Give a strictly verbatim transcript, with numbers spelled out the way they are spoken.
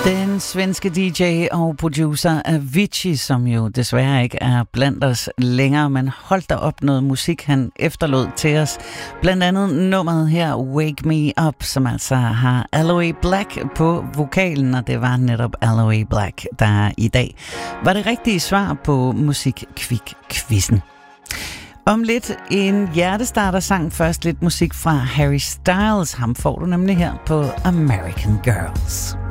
Den svenske D J og producer Avicii, som jo desværre ikke er blandt os længere, men holdt der op noget musik, han efterlod til os. Blandt andet nummeret her, Wake Me Up, som altså har Aloe Black på vokalen, og det var netop Aloe Black, der i dag var det rigtige svar på Musikquik-quizzen. Om lidt en hjertestarter-sang, først lidt musik fra Harry Styles. Ham får du nemlig her på American Girls.